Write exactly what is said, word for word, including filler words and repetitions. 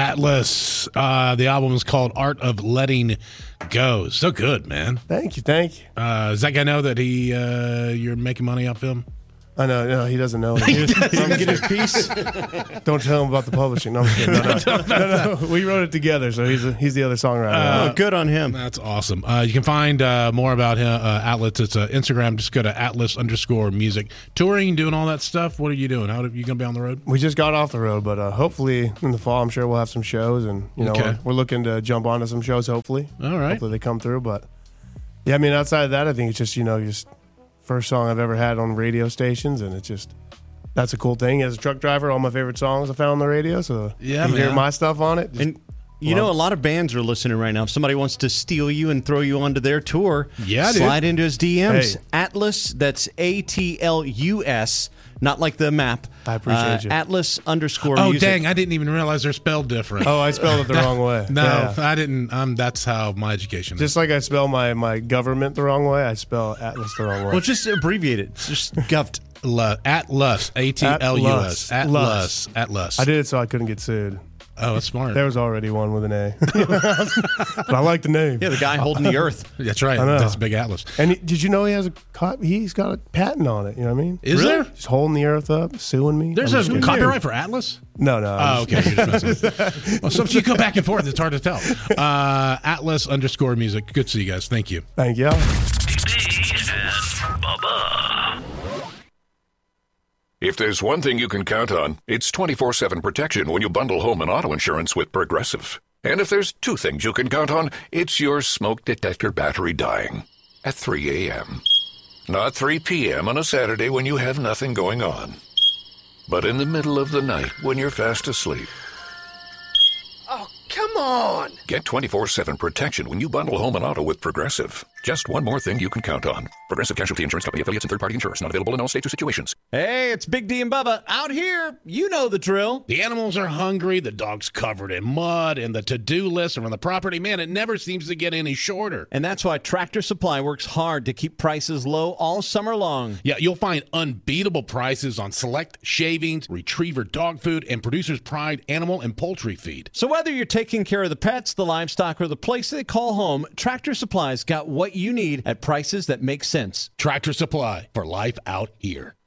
Atlas. Uh, the album is called Art of Letting Go. So good, man. Thank you, thank you. Uh, does that guy know that he uh, you're making money off him? I know, no, he doesn't know. He doesn't get his piece. Don't tell him about the publishing. No, I'm kidding. No, no, no, no. We wrote it together, so he's a, he's the other songwriter. Uh, oh, good on him. That's awesome. Uh, you can find uh, more about him, uh, Atlas. It's uh, Instagram. Just go to Atlas underscore music. Touring, doing all that stuff. What are you doing? How are you going to be on the road? We just got off the road, but uh, hopefully in the fall, I'm sure we'll have some shows, and you know, Okay. we're, we're looking to jump onto some shows. Hopefully, All right. hopefully they come through. But yeah, I mean, outside of that, I think it's just you know, just first song I've ever had on radio stations, and it's just. That's a cool thing. As a truck driver, all my favorite songs I found on the radio, so Yeah, you hear man. my stuff on it. just- And you know, a lot of bands are listening right now. If somebody wants to steal you and throw you onto their tour, Yeah, dude. slide into his D Ms. Hey. Atlas, that's A T L U S, not like the map. I appreciate uh, you. Atlas underscore Oh, music. dang. I didn't even realize they're spelled different. oh, I spelled it the wrong way. no, Yeah. I didn't. Um, that's how my education is. Just like I spell my, my government the wrong way, I spell Atlas the wrong way. Well, just abbreviate it. It's just guffed. Lu- Atlas. A T L U S. Atlas. Atlas. Atlas. I did it so I couldn't get sued. Oh, that's smart. There was already one with an A. But I like the name. Yeah, the guy holding the earth. That's right. I know. That's Big Atlas. And he, did you know he has a co- he's got a patent on it? You know what I mean? Is Really? there? He's holding the earth up, suing me. There's I'm a just kidding. copyright for Atlas? No, no. I'm Oh, just- okay. You're just messing. Well, sometimes you go back and forth. It's hard to tell. Uh, Atlas underscore music. Good to see you guys. Thank you. Thank you. If there's one thing you can count on, it's twenty-four seven protection when you bundle home and auto insurance with Progressive. And if there's two things you can count on, it's your smoke detector battery dying at three a.m. Not three p.m. on a Saturday when you have nothing going on, but in the middle of the night when you're fast asleep. Oh, come on! Get twenty-four seven protection when you bundle home and auto with Progressive. Just one more thing you can count on. Progressive Casualty Insurance Company, affiliates, and third-party insurers. Not available in all states or situations. Hey, it's Big D and Bubba out here. You know the drill. The animals are hungry, the dog's covered in mud, and the to-do list around the property, man, it never seems to get any shorter. And that's why Tractor Supply works hard to keep prices low all summer long. Yeah, you'll find unbeatable prices on select shavings, retriever dog food, and Producer's Pride animal and poultry feed. So whether you're taking care of the pets, the livestock, or the place they call home, Tractor Supply's got what you need at prices that make sense. Tractor Supply, for life out here.